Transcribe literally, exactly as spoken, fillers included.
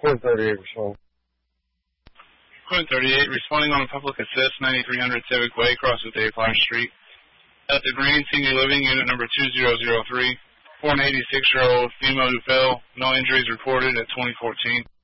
Quinn thirty-eight responding. Quinn thirty-eight responding on a public assist, ninety-three hundred Civic Way, cross with Dayfly Street. At the Green Senior Living, unit number two zero zero three. For an eighty-six-year-old female who fell, no injuries reported at twenty fourteen.